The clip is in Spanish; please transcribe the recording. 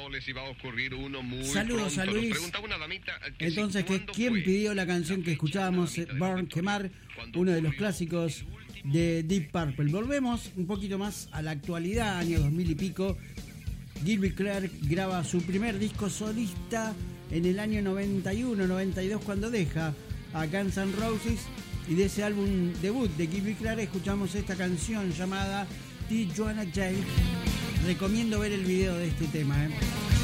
no les iba a ocurrir uno muy Saludos pronto. a Luis. Nos preguntaba una damita que Entonces, ¿quién pidió la canción que escuchábamos, Burn, Quemar, uno de los clásicos de Deep Purple? Volvemos un poquito más a la actualidad, año 2000 y pico. Gilby Clarke graba su primer disco solista en el año 91-92 cuando deja a Guns N' Roses, y de ese álbum debut de Gilby Clarke escuchamos esta canción llamada The Joanna Jay. Recomiendo ver el video de este tema,